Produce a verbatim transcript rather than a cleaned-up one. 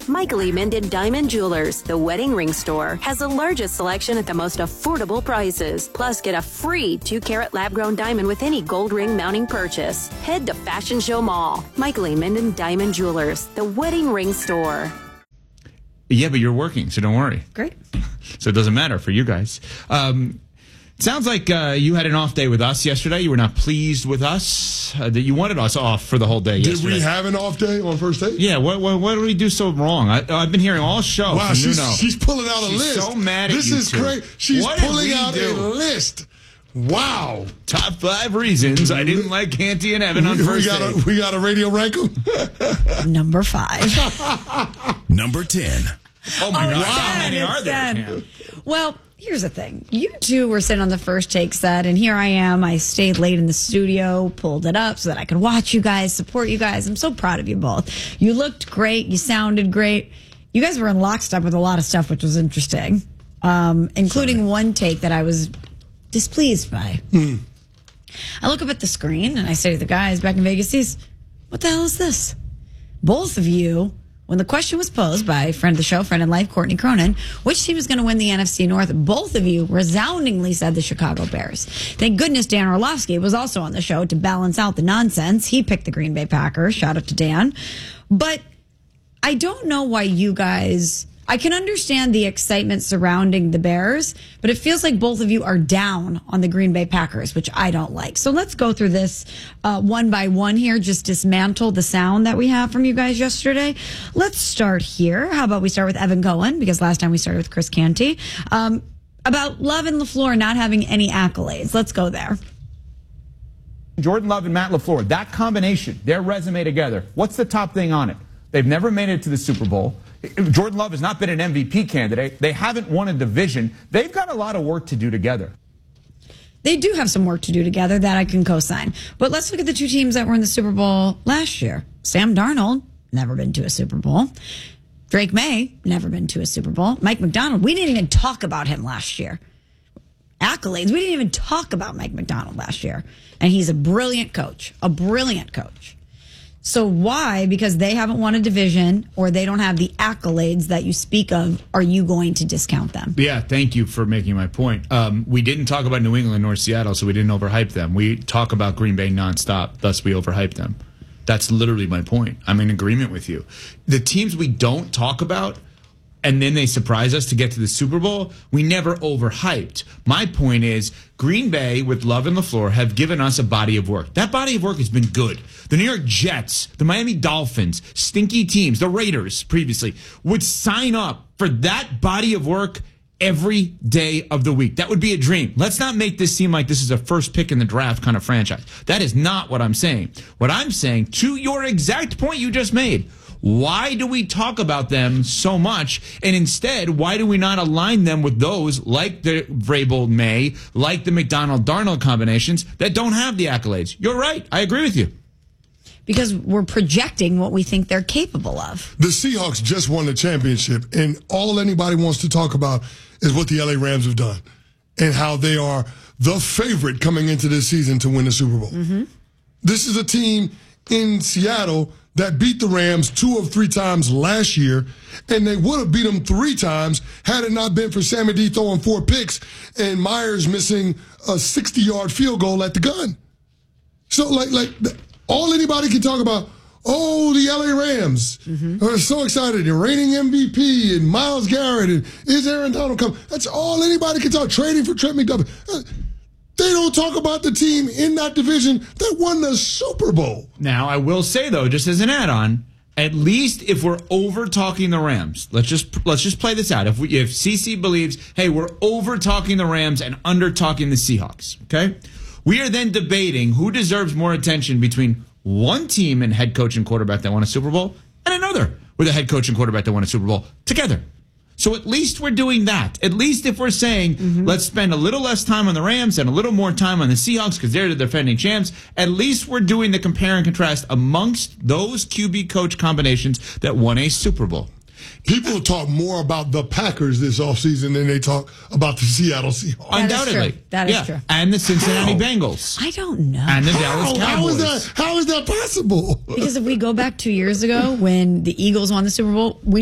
Michael E. Minden Diamond Jewelers, the wedding ring store, has the largest selection at the most affordable prices. Plus, get a free two carat lab-grown diamond with any gold ring mounting purchase. Head to Fashion Show Mall. Michael E. Minden Diamond Jewelers, the wedding ring store. Yeah, but you're working, so don't worry. Great. So it doesn't matter for you guys. Um, sounds like uh, you had an off day with us yesterday. You were not pleased with us. Uh, that you wanted us off for the whole day Did yesterday. we have an off day on first day? Yeah, what, what, what did we do so wrong? I, I've been hearing all show. Wow, from she's, Nuno. she's pulling out a She's list. so mad at this you is two. great. She's What did pulling we out do? a list. Wow. Top five reasons I didn't like Canty and Evan on we, first we got day. a, we got a radio rank 'em? Number five. Number ten. Oh, my Oh, God. it's How ten, many it's are there? ten. Cam? Well, here's the thing. You two were sitting on the first take set, and here I am. I stayed late in the studio, pulled it up so that I could watch you guys, support you guys. I'm so proud of you both. You looked great. You sounded great. You guys were in lockstep with a lot of stuff, which was interesting, um, including Sorry. one take that I was displeased by. Mm. I look up at the screen, and I say to the guys back in Vegas, "These, what the hell is this?" Both of you... When the question was posed by a friend of the show, friend in life, Courtney Cronin, which team is going to win the N F C North, both of you resoundingly said the Chicago Bears. Thank goodness Dan Orlovsky was also on the show to balance out the nonsense. He picked the Green Bay Packers. Shout out to Dan. But I don't know why you guys... I can understand the excitement surrounding the Bears, but it feels like both of you are down on the Green Bay Packers, which I don't like. So let's go through this uh, one by one here, just dismantle the sound that we have from you guys yesterday. Let's start here. How about we start with Evan Cohen, because last time we started with Chris Canty. Um, about Love and LaFleur not having any accolades. Let's go there. Jordan Love and Matt LaFleur, that combination, their resume together, what's the top thing on it? They've never made it to the Super Bowl. Jordan Love has not been an M V P candidate. They haven't won a division. They've got a lot of work to do together. They do have some work to do together that I can co-sign. But let's look at the two teams that were in the Super Bowl last year. Sam Darnold, never been to a Super Bowl. Drake May, never been to a Super Bowl. Mike Macdonald, we didn't even talk about him last year. Accolades, we didn't even talk about Mike Macdonald last year. And he's a brilliant coach, a brilliant coach. So why, because they haven't won a division or they don't have the accolades that you speak of, are you going to discount them? Yeah, thank you for making my point. Um, we didn't talk about New England nor Seattle, so we didn't overhype them. We talk about Green Bay nonstop, thus we overhyped them. That's literally my point. I'm in agreement with you. The teams we don't talk about, and then they surprise us to get to the Super Bowl, we never overhyped. My point is, Green Bay, with Love and LaFleur, have given us a body of work. That body of work has been good. The New York Jets, the Miami Dolphins, stinky teams, the Raiders previously, would sign up for that body of work every day of the week. That would be a dream. Let's not make this seem like this is a first pick in the draft kind of franchise. That is not what I'm saying. What I'm saying, to your exact point you just made, why do we talk about them so much? And instead, why do we not align them with those like the Vrabel May, like the McDonald-Darnold combinations that don't have the accolades? You're right. I agree with you. Because we're projecting what we think they're capable of. The Seahawks just won the championship, and all anybody wants to talk about is what the L A Rams have done and how they are the favorite coming into this season to win the Super Bowl. Mm-hmm. This is a team in Seattle that beat the Rams two of three times last year, and they would have beat them three times had it not been for Sammy D throwing four picks and Myers missing a sixty-yard field goal at the gun. So, like, like all anybody can talk about, oh, the L A Rams mm-hmm. are so excited. The reigning M V P and Myles Garrett and is Aaron Donald coming? That's all anybody can talk. Trading for Trent McDuffie. They don't talk about the team in that division that won the Super Bowl. Now, I will say, though, just as an add-on, at least if we're over-talking the Rams, let's just let's just play this out. If we, if C C believes, hey, we're over-talking the Rams and under-talking the Seahawks, okay? We are then debating who deserves more attention between one team and head coach and quarterback that won a Super Bowl and another with a head coach and quarterback that won a Super Bowl together. So at least we're doing that. At least if we're saying, mm-hmm. let's spend a little less time on the Rams and a little more time on the Seahawks because they're the defending champs, at least we're doing the compare and contrast amongst those Q B coach combinations that won a Super Bowl. People talk more about the Packers this offseason than they talk about the Seattle Seahawks. That Undoubtedly. Is true. That is yeah. true. And the Cincinnati How? Bengals. I don't know. And the How? Dallas Cowboys. How is that, how is that possible? Because if we go back two years ago when the Eagles won the Super Bowl, we